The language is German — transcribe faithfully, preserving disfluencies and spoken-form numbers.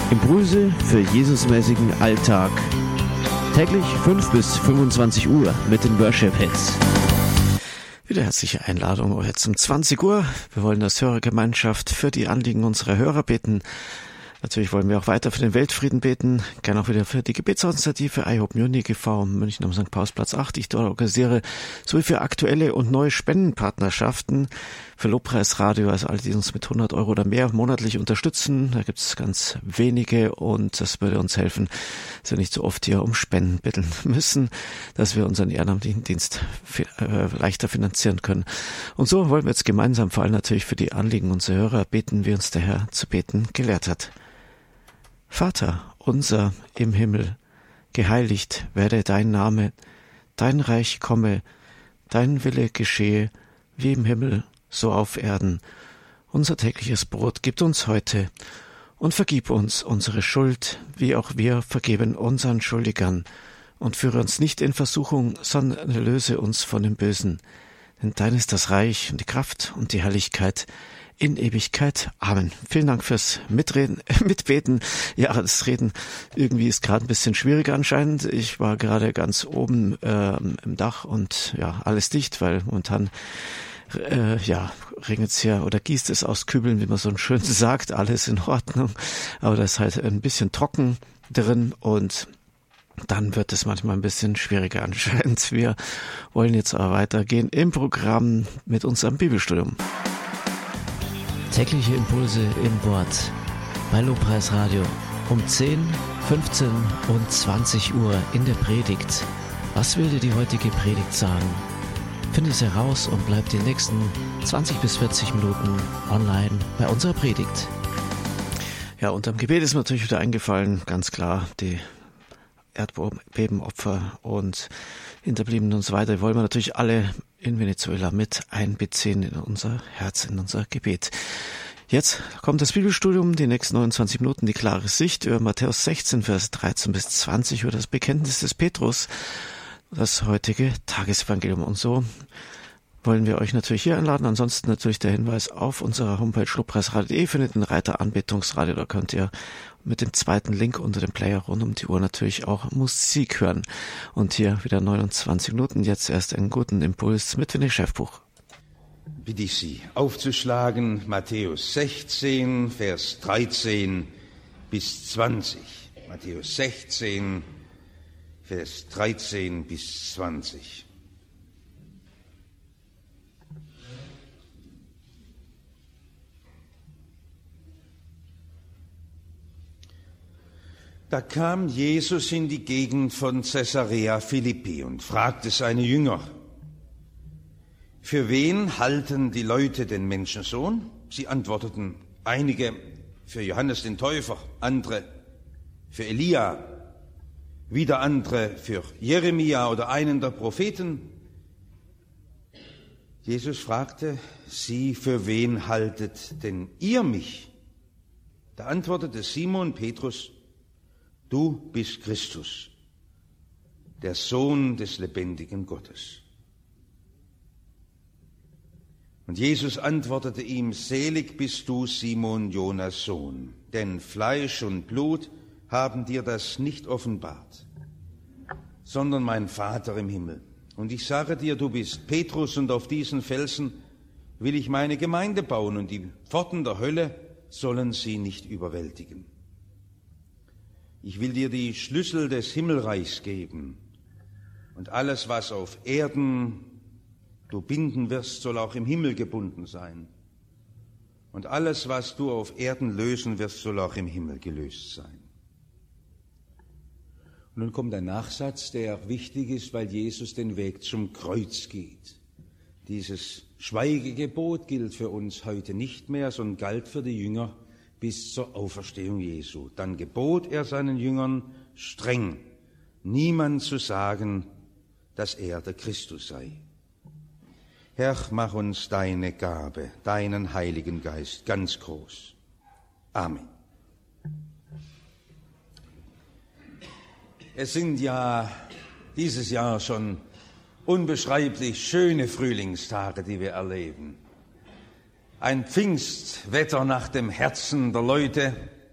Impulse für Jesusmäßigen Alltag. Täglich fünf bis fünfundzwanzig Uhr mit den Worship-Hits. Wieder herzliche Einladung jetzt um zwanzig Uhr. Wir wollen als Hörergemeinschaft für die Anliegen unserer Hörer beten. Natürlich wollen wir auch weiter für den Weltfrieden beten, gerne auch wieder für die Gebetsinitiative I Hope Munich e V München am Sankt Paulsplatz acht, die ich dort organisiere, sowie für aktuelle und neue Spendenpartnerschaften für Lobpreisradio, also alle, die uns mit hundert Euro oder mehr monatlich unterstützen. Da gibt es ganz wenige und das würde uns helfen, dass wir nicht so oft hier um Spenden bitten müssen, dass wir unseren ehrenamtlichen Dienst äh, leichter finanzieren können. Und so wollen wir jetzt gemeinsam, vor allem natürlich für die Anliegen unserer Hörer, beten, wie uns der Herr zu beten gelehrt hat. Vater unser im Himmel, geheiligt werde dein Name, dein Reich komme, dein Wille geschehe, wie im Himmel, so auf Erden. Unser tägliches Brot gib uns heute und vergib uns unsere Schuld, wie auch wir vergeben unseren Schuldigern. Und führe uns nicht in Versuchung, sondern erlöse uns von dem Bösen. Denn dein ist das Reich und die Kraft und die Herrlichkeit in Ewigkeit. Amen. Vielen Dank fürs Mitreden, äh, Mitbeten. Ja, das Reden irgendwie ist gerade ein bisschen schwieriger anscheinend. Ich war gerade ganz oben äh, im Dach und ja, alles dicht, weil momentan äh, ja, regnet es ja oder gießt es aus Kübeln, wie man so schön sagt. Alles in Ordnung. Aber das ist halt ein bisschen trocken drin und dann wird es manchmal ein bisschen schwieriger anscheinend. Wir wollen jetzt aber weitergehen im Programm mit unserem Bibelstudium. Tägliche Impulse im Wort bei Lobpreisradio um zehn, fünfzehn und zwanzig Uhr in der Predigt. Was will dir die heutige Predigt sagen? Finde es heraus und bleib die nächsten zwanzig bis vierzig Minuten online bei unserer Predigt. Ja, unterm Gebet ist mir natürlich wieder eingefallen, ganz klar, die Erdbebenopfer und Hinterbliebenen und so weiter, wollen wir natürlich alle in Venezuela mit einbeziehen in unser Herz, in unser Gebet. Jetzt kommt das Bibelstudium, die nächsten neunundzwanzig Minuten, die klare Sicht über Matthäus sechzehn, Vers dreizehn bis zwanzig, über das Bekenntnis des Petrus, das heutige Tagesevangelium. Und so wollen wir euch natürlich hier einladen. Ansonsten natürlich der Hinweis auf unserer Homepage lobpreisradio punkt de, findet den Reiter Anbetungsradio. Da könnt ihr mit dem zweiten Link unter dem Player rund um die Uhr natürlich auch Musik hören. Und hier wieder neunundzwanzig Minuten. Jetzt erst einen guten Impuls mit Winnie Schäffbuch. Bitte ich Sie aufzuschlagen, Matthäus sechzehn, Vers dreizehn bis zwanzig. Matthäus sechzehn, Vers dreizehn bis zwanzig. Da kam Jesus in die Gegend von Caesarea Philippi und fragte seine Jünger: Für wen halten die Leute den Menschensohn? Sie antworteten: Einige für Johannes den Täufer, andere für Elia, wieder andere für Jeremia oder einen der Propheten. Jesus fragte sie: Für wen haltet denn ihr mich? Da antwortete Simon Petrus: Du bist Christus, der Sohn des lebendigen Gottes. Und Jesus antwortete ihm: Selig bist du, Simon, Jonas Sohn, denn Fleisch und Blut haben dir das nicht offenbart, sondern mein Vater im Himmel. Und ich sage dir, du bist Petrus, und auf diesen Felsen will ich meine Gemeinde bauen, und die Pforten der Hölle sollen sie nicht überwältigen. Ich will dir die Schlüssel des Himmelreichs geben, und alles, was auf Erden du binden wirst, soll auch im Himmel gebunden sein. Und alles, was du auf Erden lösen wirst, soll auch im Himmel gelöst sein. Und nun kommt ein Nachsatz, der wichtig ist, weil Jesus den Weg zum Kreuz geht. Dieses Schweigegebot gilt für uns heute nicht mehr, sondern galt für die Jünger bis zur Auferstehung Jesu. Dann gebot er seinen Jüngern streng, niemand zu sagen, dass er der Christus sei. Herr, mach uns deine Gabe, deinen Heiligen Geist ganz groß. Amen. Es sind ja dieses Jahr schon unbeschreiblich schöne Frühlingstage, die wir erleben. Ein Pfingstwetter nach dem Herzen der Leute,